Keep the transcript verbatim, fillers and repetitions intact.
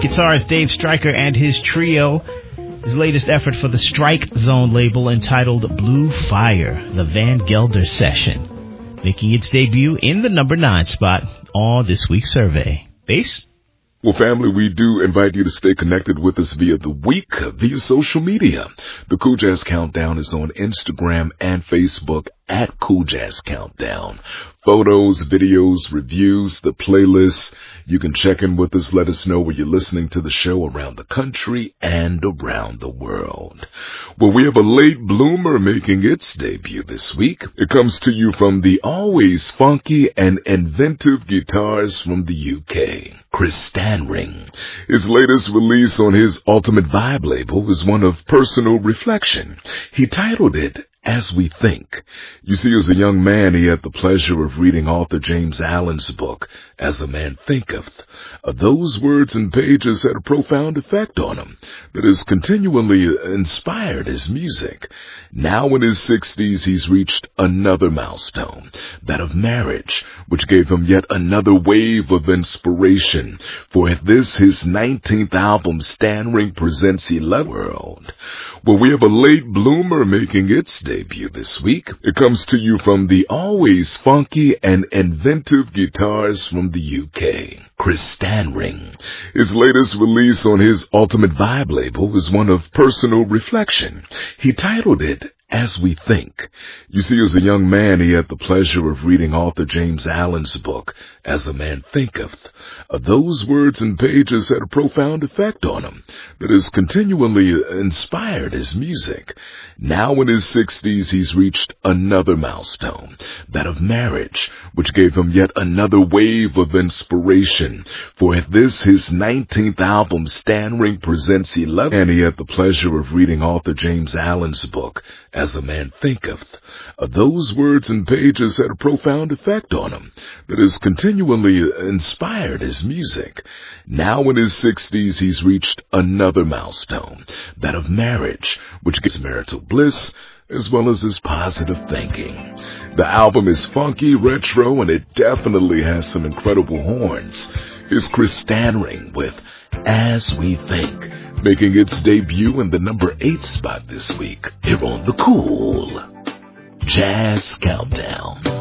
guitarist Dave Stryker and his trio. His latest effort for the Strike Zone label entitled Blue Fire, the Van Gelder Session, making its debut in the number nine spot on this week's survey. Bass? Well, family, we do invite you to stay connected with us via the week, via social media. The Cool Jazz Countdown is on Instagram and Facebook at Cool Jazz Countdown. Photos, videos, reviews, the playlists. You can check in with us. Let us know where you're listening to the show around the country and around the world. Well, we have a late bloomer making its debut this week. It comes to you from the always funky and inventive guitars from the U K, Chris Stanring. His latest release on his Ultimate Vibe label is one of personal reflection. He titled it As We Think. You see, as a young man, he had the pleasure of reading author James Allen's book, As a Man Thinketh. Uh, those words and pages had a profound effect on him that has continually inspired his music. Now in his sixties, he's reached another milestone, that of marriage, which gave him yet another wave of inspiration. For at this, his nineteenth album, Stanring Presents eleven World. Well, we have a late bloomer making its debut this week. It comes to you from the always funky and inventive guitars from the U K, Chris Stanring. His latest release on his Ultimate Vibe label is one of personal reflection. He titled it As We Think. You see, as a young man, he had the pleasure of reading author James Allen's book, As a Man Thinketh. Uh, those words and pages had a profound effect on him that has continually inspired his music. Now in his sixties, he's reached another milestone, that of marriage, which gave him yet another wave of inspiration. For at this, his nineteenth album, Stanring Presents eleven, and he had the pleasure of reading author James Allen's book, As a Man Thinketh. Uh, those words and pages had a profound effect on him that has continually inspired his music. Now in his sixties, he's reached another milestone, that of marriage, which gives marital bliss as well as his positive thinking. The album is funky, retro, and it definitely has some incredible horns. Here's Chris Stanring with As We Think, making its debut in the number eight spot this week here on the Cool Jazz Countdown.